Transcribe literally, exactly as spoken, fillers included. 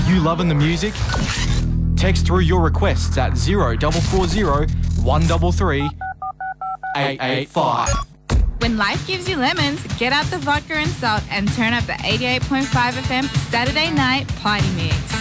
You loving the music? Text through your requests at zero four four zero one three three eight eight five. When life gives you lemons, get out the vodka and salt and turn up the eighty-eight point five F M Saturday night party mix.